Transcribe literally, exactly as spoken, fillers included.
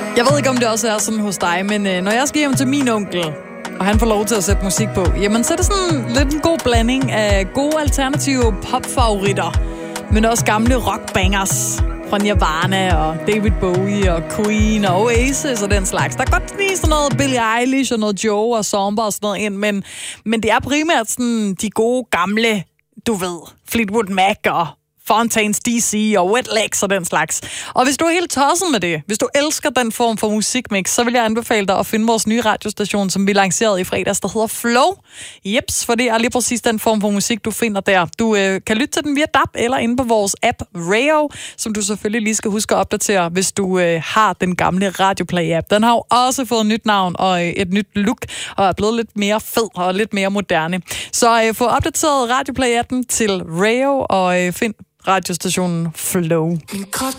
Jeg ved ikke, om det også er sådan hos dig, men øh, når jeg skal hjem til min onkel, og han får lov til at sætte musik på, jamen så er det sådan lidt en god blanding af gode alternative popfavoritter, men også gamle rockbangers fra Nirvana og David Bowie og Queen og Oasis og den slags. Der er godt lige sådan noget Billie Eilish og noget Joe og Somber og sådan noget ind, men, men det er primært sådan de gode gamle, du ved, Fleetwood Mac og Fontaines D C og Wet Legs og den slags. Og hvis du er helt tosset med det, hvis du elsker den form for musikmix, så vil jeg anbefale dig at finde vores nye radiostation, som vi lancerede i fredags, der hedder Flow. Jeps, for det er lige præcis den form for musik, du finder der. Du øh, kan lytte til den via D A B eller inde på vores app Rayo, som du selvfølgelig lige skal huske at opdatere, hvis du øh, har den gamle Radioplay-app. Den har jo også fået et nyt navn og øh, et nyt look, og er blevet lidt mere fed og lidt mere moderne. Så øh, få opdateret Radioplay-appen til Rayo og øh, find radiostationen Flow. En kort